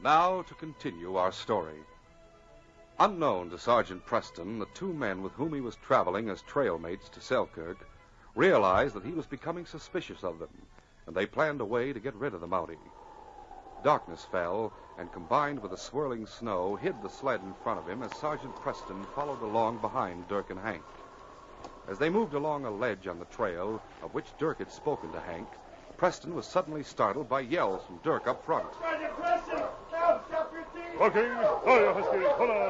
Now to continue our story. Unknown to Sergeant Preston, the two men with whom he was traveling as trail mates to Selkirk realized that he was becoming suspicious of them, and they planned a way to get rid of the Mountie. Darkness fell, and combined with the swirling snow, hid the sled in front of him as Sergeant Preston followed along behind Dirk and Hank. As they moved along a ledge on the trail, of which Dirk had spoken to Hank, Preston was suddenly startled by yells from Dirk up front. Sergeant Preston! Help! Stop your team! Looking! Oh, you husky! Hold on!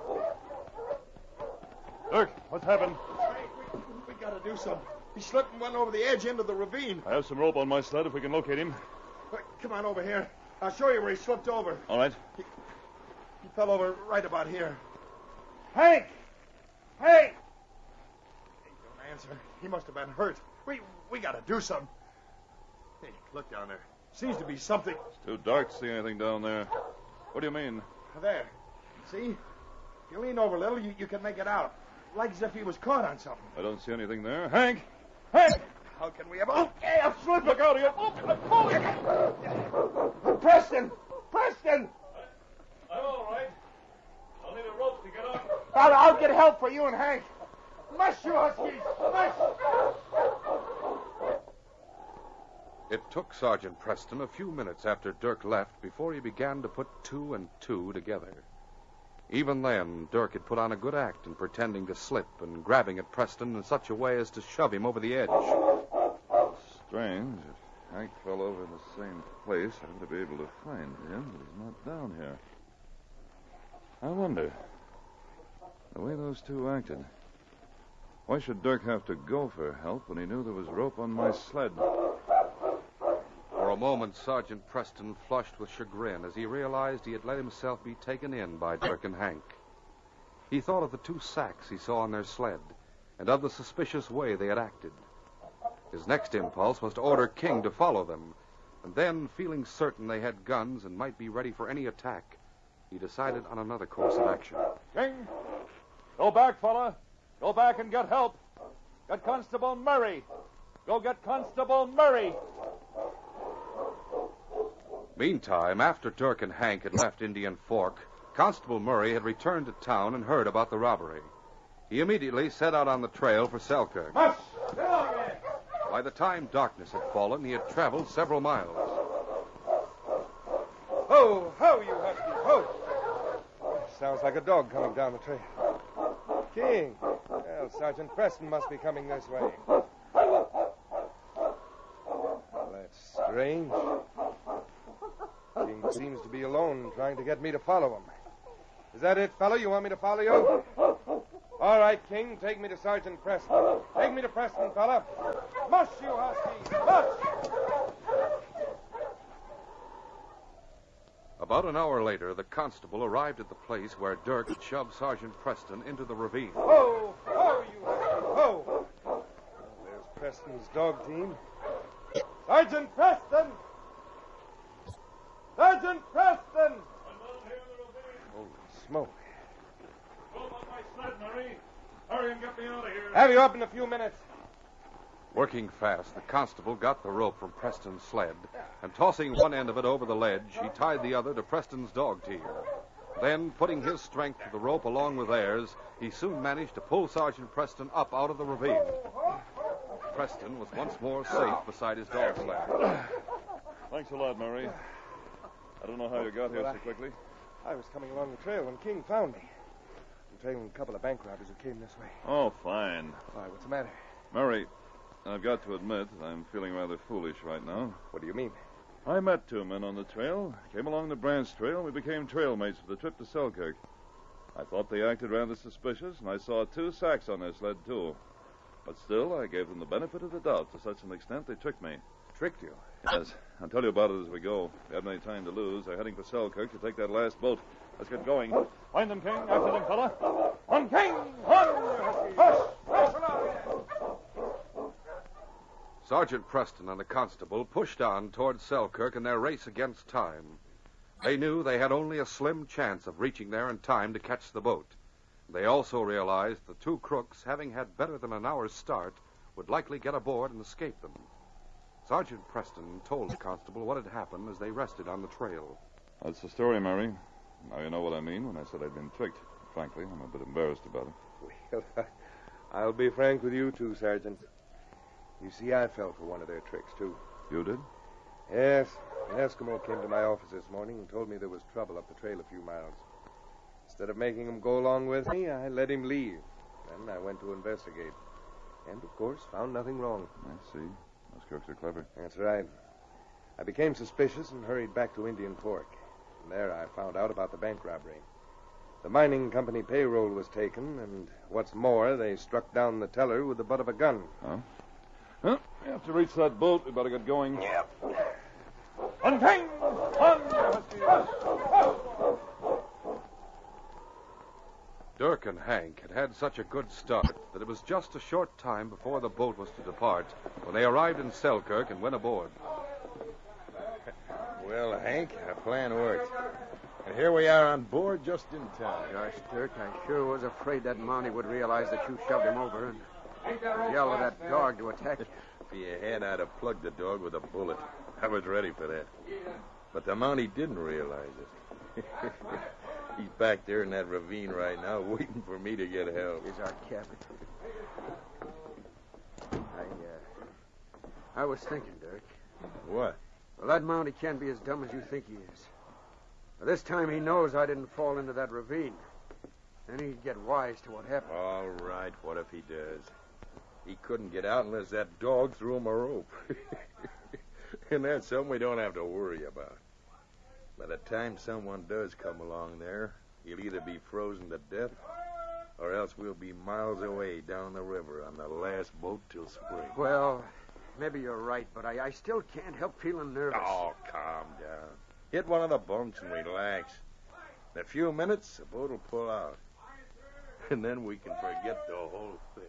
Dirk, what's happened? We gotta do something. He slipped and went over the edge into the ravine. I have some rope on my sled if we can locate him. Come on over here. I'll show you where he slipped over. All right. He fell over right about here. Hank! Hank! He don't answer. He must have been hurt. We gotta do something. Hey, look down there. Seems to be something. It's too dark to see anything down there. What do you mean? There. See? If you lean over a little, you can make it out. Like as if he was caught on something. I don't see anything there. Hank! Hank! How can we ever... Oh, hey, I'm slipping. Look out here! Preston! Preston! I'm all right. I'll need a rope to get up. I'll get help for you and Hank. Mush, you huskies! Mush! It took Sergeant Preston a few minutes after Dirk left before he began to put two and two together. Even then, Dirk had put on a good act in pretending to slip and grabbing at Preston in such a way as to shove him over the edge. Strange. If Hank fell over in the same place, I would be able to find him, but he's not down here. I wonder, the way those two acted, why should Dirk have to go for help when he knew there was rope on my sled? For a moment, Sergeant Preston flushed with chagrin as he realized he had let himself be taken in by Dirk and Hank. He thought of the two sacks he saw on their sled and of the suspicious way they had acted. His next impulse was to order King to follow them, and then, feeling certain they had guns and might be ready for any attack, he decided on another course of action. King, go back, fella. Go back and get help. Get Constable Murray. Go get Constable Murray. Meantime, after Dirk and Hank had left Indian Fork, Constable Murray had returned to town and heard about the robbery. He immediately set out on the trail for Selkirk. Mush! By the time darkness had fallen, he had traveled several miles. Ho, ho, you husky, ho! Sounds like a dog coming down the trail. King. Well, Sergeant Preston must be coming this way. Well, that's strange. King seems to be alone, trying to get me to follow him. Is that it, fellow? You want me to follow you? All right, King, take me to Sergeant Preston. Take me to Preston, fella. Mush, you huskies, mush! About an hour later, the constable arrived at the place where Dirk had shoved Sergeant Preston into the ravine. Ho, ho, you huskies, ho! Well, there's Preston's dog team. Sergeant Preston! Sergeant Preston! I'm down here in the ravine. Holy smoke. Go on my sled, Murray. Hurry and get me out of here. Have you up in a few minutes. Working fast, the constable got the rope from Preston's sled, and tossing one end of it over the ledge, he tied the other to Preston's dog team. Then, putting his strength to the rope along with theirs, he soon managed to pull Sergeant Preston up out of the ravine. Preston was once more safe beside his dog sled. Thanks a lot, Murray. I don't know how you got here so quickly. I was coming along the trail when King found me. I'm trailing a couple of bank robbers who came this way. Oh, fine. Why, what's the matter? Murray, I've got to admit I'm feeling rather foolish right now. What do you mean? I met two men on the trail, came along the branch trail, and we became trail mates for the trip to Selkirk. I thought they acted rather suspicious, and I saw two sacks on their sled, too. But still, I gave them the benefit of the doubt to such an extent they tricked me. Tricked you? Yes. I'll tell you about it as we go. We haven't any time to lose. They're heading for Selkirk to take that last boat. Let's get going. Find them, King. After them, fella. On King! On! Hush! Hush! Sergeant Preston and the constable pushed on toward Selkirk in their race against time. They knew they had only a slim chance of reaching there in time to catch the boat. They also realized the two crooks, having had better than an hour's start, would likely get aboard and escape them. Sergeant Preston told the constable what had happened as they rested on the trail. That's the story, Murray. Now you know what I mean when I said I'd been tricked. Frankly, I'm a bit embarrassed about it. Well, I'll be frank with you, too, Sergeant. You see, I fell for one of their tricks, too. You did? Yes. An Eskimo came to my office this morning and told me there was trouble up the trail a few miles. Instead of making him go along with me, I let him leave. Then I went to investigate. And, of course, found nothing wrong. I see. Those crooks are clever. That's right. I became suspicious and hurried back to Indian Fork. From there, I found out about the bank robbery. The mining company payroll was taken, and what's more, they struck down the teller with the butt of a gun. Huh? Well, we have to reach that boat. We better get going. Yep. On King! Dirk and Hank had such a good start that it was just a short time before the boat was to depart when they arrived in Selkirk and went aboard. Well, Hank, our plan worked. And here we are on board just in time. Gosh, Dirk, I sure was afraid that Mountie would realize that you shoved him over and yell at that dog to attack you. If he had, I'd have plugged the dog with a bullet. I was ready for that. But the Mountie didn't realize it. He's back there in that ravine right now, waiting for me to get help. He's our captain. I was thinking, Dirk. What? Well, that Mountie can't be as dumb as you think he is. Well, this time he knows I didn't fall into that ravine. Then he'd get wise to what happened. All right, what if he does? He couldn't get out unless that dog threw him a rope. And that's something we don't have to worry about. By the time someone does come along there, he'll either be frozen to death, or else we'll be miles away down the river on the last boat till spring. Well, maybe you're right, but I still can't help feeling nervous. Oh, calm down. Hit one of the bunks and relax. In a few minutes, the boat will pull out. And then we can forget the whole thing.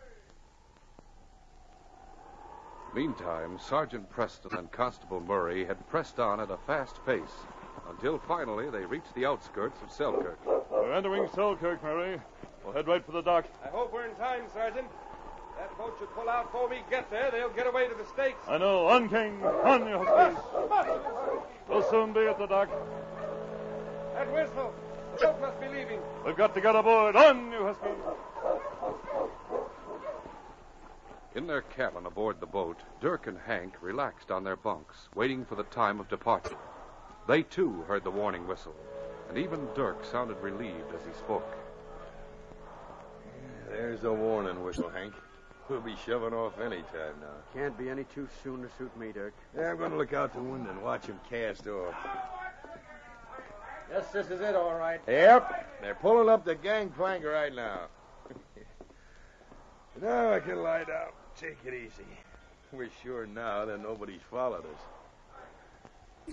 Meantime, Sergeant Preston and Constable Murray had pressed on at a fast pace until finally they reached the outskirts of Selkirk. We're entering Selkirk, Murray. We'll head right for the dock. I hope we're in time, Sergeant. That boat should pull out before we get there. They'll get away to the States. I know. On, King. On, you huskies. We'll soon be at the dock. That whistle. The boat must be leaving. We've got to get aboard. On, you huskies. In their cabin aboard the boat, Dirk and Hank relaxed on their bunks, waiting for the time of departure. They, too, heard the warning whistle, and even Dirk sounded relieved as he spoke. There's the warning whistle, Hank. We'll be shoving off any time now. Can't be any too soon to suit me, Dirk. Yeah, I'm going to look out the window and watch him cast off. Yes, this is it, all right. Yep, they're pulling up the gangplank right now. Now I can lie down. Take it easy. We're sure now that nobody's followed us.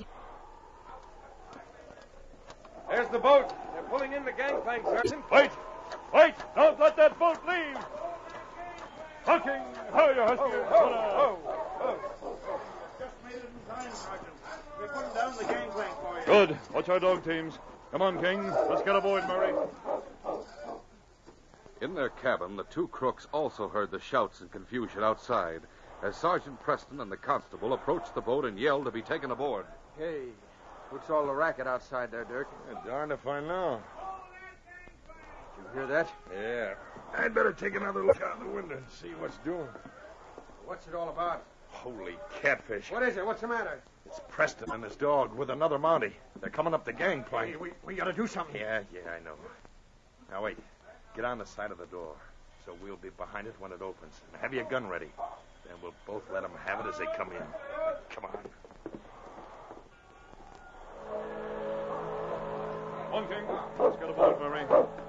There's the boat. They're pulling in the gangplank, Sergeant. Wait! Wait! Don't let that boat leave! Honking! How you huskies? Just made it in time, Sergeant. We're putting down the gangplank for you. Good. Watch our dog teams. Come on, King. Let's get aboard, Murray. In their cabin, the two crooks also heard the shouts and confusion outside as Sergeant Preston and the constable approached the boat and yelled to be taken aboard. Hey, what's all the racket outside there, Dirk? Darned if I know. Did you hear that? Yeah. I'd better take another look out the window and see what's doing. What's it all about? Holy catfish. What is it? What's the matter? It's Preston and his dog with another Mountie. They're coming up the gangplank. Hey, we got to do something. Yeah, I know. Now, wait. Get on the side of the door so we'll be behind it when it opens. And have your gun ready. Then we'll both let them have it as they come in. Come on. On, King. Let's get aboard, Murray.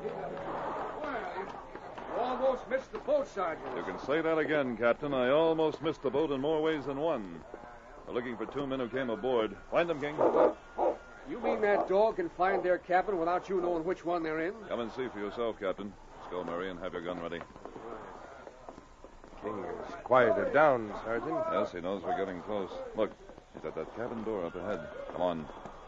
You almost missed the boat, Sergeant. You can say that again, Captain. I almost missed the boat in more ways than one. We're looking for two men who came aboard. Find them, King. You mean that dog can find their cabin without you knowing which one they're in? Come and see for yourself, Captain. Let's go, Murray, and have your gun ready. King has quieted down, Sergeant. Yes, he knows we're getting close. Look, he's at that cabin door up ahead. Come on.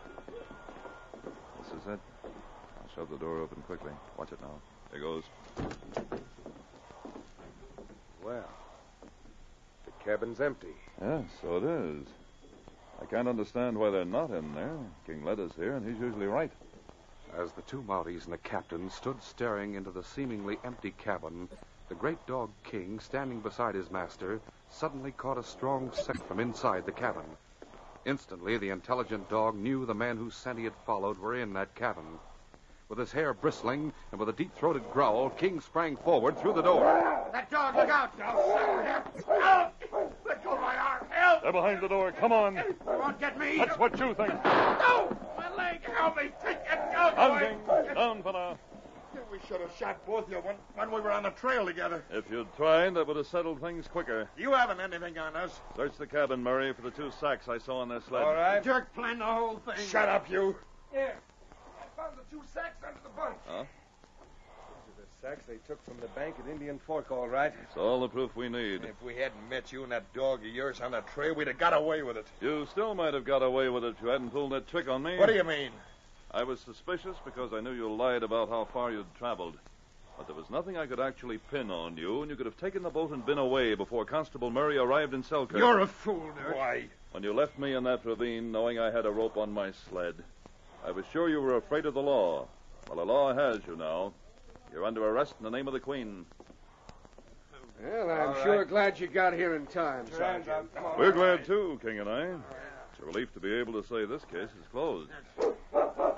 This is it. I'll shove the door open quickly. Watch it now. There goes. Well, the cabin's empty. Yes, so it is. I can't understand why they're not in there. King led us here, and he's usually right. As the two Mounties and the captain stood staring into the seemingly empty cabin, the great dog King, standing beside his master, suddenly caught a strong scent from inside the cabin. Instantly, the intelligent dog knew the men whose scent he had followed were in that cabin. With his hair bristling and with a deep-throated growl, King sprang forward through the door. That dog, look out! Help! Let go of my arm! Help! They're behind the door. Come on. You won't get me! That's what you think. No! My leg! Help me! Take that dog Down, away! King. Down, fella. We should have shot both of you when we were on the trail together. If you'd tried, that would have settled things quicker. You haven't anything on us. Search the cabin, Murray, for the 2 sacks I saw on their sled. All right. Jerk planned the whole thing. Shut up, you. Here. I found the 2 sacks under the bunch. Huh? These are the sacks they took from the bank at Indian Fork, all right. It's all the proof we need. If we hadn't met you and that dog of yours on the trail, we'd have got away with it. You still might have got away with it if you hadn't pulled that trick on me. What do you mean? I was suspicious because I knew you lied about how far you'd traveled. But there was nothing I could actually pin on you, and you could have taken the boat and been away before Constable Murray arrived in Selkirk. You're a fool, Dirk. Why? When you left me in that ravine, knowing I had a rope on my sled, I was sure you were afraid of the law. Well, the law has you now. You're under arrest in the name of the Queen. Well, I'm All sure right. glad you got here in time, Put your hands Sergeant. up. Come on. We're glad, too, King and I. It's a relief to be able to say this case is closed.